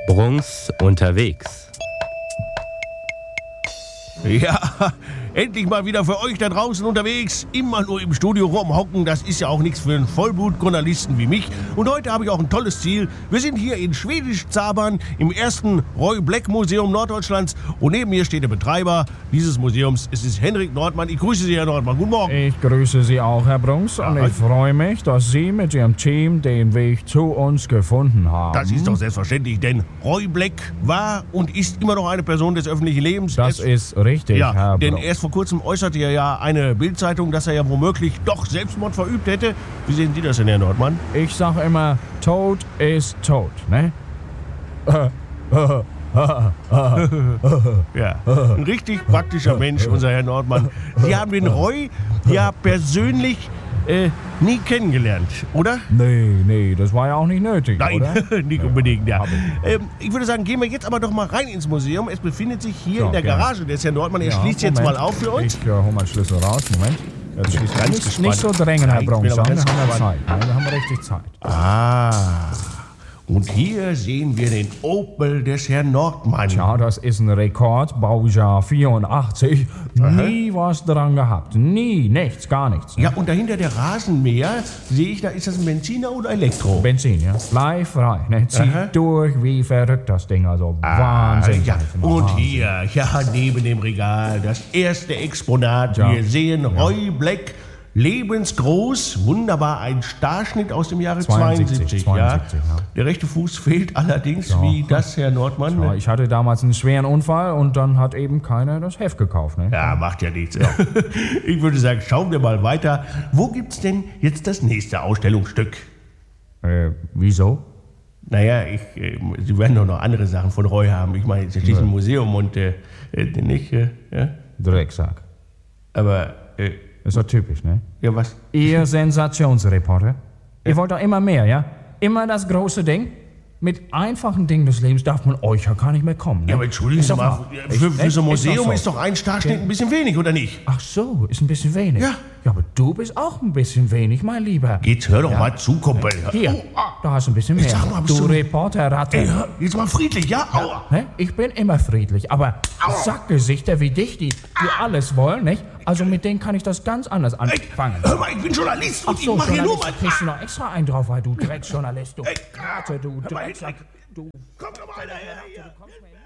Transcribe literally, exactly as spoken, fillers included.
Brunks unterwegs. Ja, endlich mal wieder für euch da draußen unterwegs. Immer nur im Studio rumhocken, das ist ja auch nichts für einen Vollblutjournalisten wie mich. Und heute habe ich auch ein tolles Ziel. Wir sind hier in Schwedisch-Zabern im ersten Roy Black Museum Norddeutschlands. Und neben mir steht der Betreiber dieses Museums. Es ist Henrik Nordmann. Ich grüße Sie, Herr Nordmann. Guten Morgen. Ich grüße Sie auch, Herr Brunks. Und ich freue mich, dass Sie mit Ihrem Team den Weg zu uns gefunden haben. Das ist doch selbstverständlich, denn Roy Black war und ist immer noch eine Person des öffentlichen Lebens. Das es ist richtig, Ja, Herr denn Brunks. erst vor kurzem äußerte er ja eine Bildzeitung, dass er ja womöglich doch Selbstmord verübt hätte. Wie sehen Sie das denn, Herr Nordmann? Ich sage immer, Tod ist tot, ne? Ja, ein richtig praktischer Mensch, unser Herr Nordmann. Sie haben den Roy ja persönlich äh, nie kennengelernt, oder? Nee, nee, das war ja auch nicht nötig, Nein, oder? nicht unbedingt, ja. hab ich. Ähm, ich würde sagen, gehen wir jetzt aber doch mal rein ins Museum. Es befindet sich hier Ja, in der gerne. Garage des Herrn Nordmann. Er Ja, schließt jetzt Moment. mal auf für uns. Ich äh, hol mal den Schlüssel raus, Moment. Ja, das schließt ganz nicht, gespannt. nicht so drängen, Herr Ja, ich bin Brunks. aber Ja, wir ganz haben ja gespannt. Zeit, ne? Wir haben richtig Zeit. Ah, und hier sehen wir den Opel des Herrn Nordmann. Ja, das ist ein Rekord, Baujahr vierundachtzig. Nie was dran gehabt. Nie, nichts, gar nichts. Ja, und dahinter der Rasenmäher, sehe ich, da ist das ein Benziner oder Elektro? Benzin, ja. Bleifrei, ne? Zieht Aha. durch wie verrückt das Ding, also Wahnsinn. Ja. Und Wahnsinn. hier, ja, neben dem Regal, das erste Exponat. Ja. Wir sehen Roy Black, lebensgroß, wunderbar, ein Starschnitt aus dem Jahre zweiundsiebzig. zweiundsiebzig, zweiundsiebzig, ja. ja. Der rechte Fuß fehlt allerdings, wie das, Herr Nordmann. Ja, ich hatte damals einen schweren Unfall und dann hat eben keiner das Heft gekauft, ne? Ja, macht ja nichts. Ich würde sagen, schauen wir mal weiter. Wo gibt's denn jetzt das nächste Ausstellungsstück? Äh, wieso? Naja, ich, äh, Sie werden doch noch andere Sachen von Roy haben. Ich meine, es ist schließlich ein Museum und äh, äh, nicht, äh, ja? Drecksack. Aber, äh, Ist doch typisch, ne? ja, was? Ihr Sensationsreporter. Ihr wollt doch immer mehr, ja? Immer das große Ding. Mit einfachen Dingen des Lebens darf man euch ja gar nicht mehr kommen. Ne? Ja, aber entschuldigen Ist Sie doch mal, wahr. für, Echt? für so ein Ist doch Museum so. ist doch ein Starschnitt ein bisschen wenig, oder nicht? Ach so, ist ein bisschen wenig. Ja. Ja, aber du bist auch ein bisschen wenig, mein Lieber. Jetzt hör doch mal zu, Kumpel. Hier, Oh, ah. da hast du ein bisschen mehr. Sag mal, bist du du- Reporterratte. Ey, hör, jetzt mal friedlich, ja? Aua. Ne? Ich bin immer friedlich, aber Sackgesichter wie dich, die, die alles wollen, nicht? Also mit denen kann ich das ganz anders Ey, anfangen. hör mal, ich bin Journalist Ach und so, ich mache hier nur Journalist, mal... kriegst du noch extra einen drauf, weil du Drecksjournalist, du Ey. Rate, du Hör mal, Drecksack, du... Komm doch mal, Alter, her, hier. Du kommst mir